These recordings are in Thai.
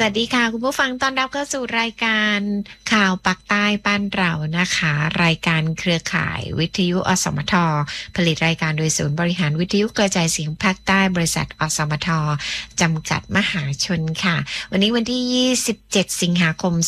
สวัสดีค่ะคุณผู้ฟังต้อนรับเข้าสู่รายการข่าวปักใต้บ้านเรานะคะรายการเครือข่ายวิทยุอสมทผลิตรายการโดยศูนย์บริหารวิทยุกระจายเสียงภาคใต้บริษัทอสมทจำกัดมหาชนค่ะวันนี้วันที่27สิงหาคม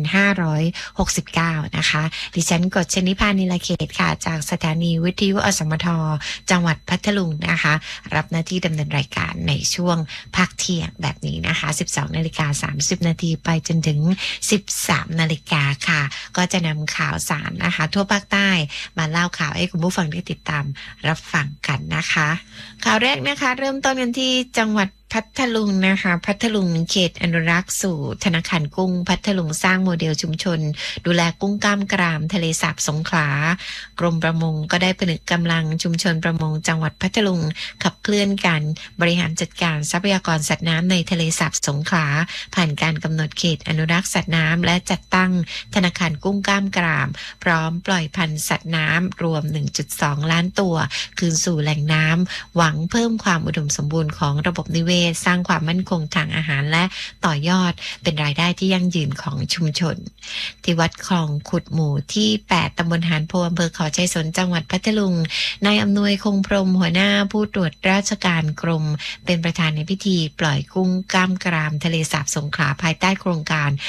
2569นะคะดิฉันกฤษณิพานิลเขตค่ะจากสถานีวิทยุอสมทจังหวัดพัทลุงนะคะรับหน้าที่ดำเนินรายการในช่วงภาคเที่ยงแบบนี้นะคะ12:30 นาทีไปจนถึง 13 นาฬิกาค่ะก็จะนำข่าวสารนะคะทั่วภาคใต้มาเล่าข่าวให้คุณผู้ฟังได้ติดตามรับฟังกันนะคะข่าวแรกนะคะเริ่มต้นกันที่จังหวัดพัทลุงนะคะพัทลุงเขตอนุรักษ์สู่ธนาคารกุ้งพัทลุงสร้างโมเดลชุมชนดูแลกุ้งกล้ามกรามทะเลสาบสงขลากรมประมงก็ได้ผนึกกำลังชุมชนประมงจังหวัดพัทลุงขับเคลื่อนการบริหารจัดการทรัพยากรสัตว์น้ำในทะเลสาบสงขลาผ่านการกำหนดเขตอนุรักษ์สัตว์น้ำและจัดตั้งธนาคารกุ้งกล้ามกรามพร้อมปล่อยพันธุ์สัตว์น้ำรวม 1.2 ล้านตัวคืนสู่แหล่งน้ำหวังเพิ่มความอุดมสมบูรณ์ของระบบนิเวศสร้างความมั่นคงทางอาหารและต่อยอดเป็นรายได้ที่ยั่งยืนของชุมชนที่วัดคลองขุดหมู่ที่8ตำบลหานโพอำเภอเขาชัยสนจังหวัดพัทลุงนายอำนวยคงพรหมหัวหน้าผู้ตรวจราชการกรมเป็นประธานในพิธีปล่อยกุ้งกล้ามกรามทะเลสาบสงขลาภายใต้โครงการ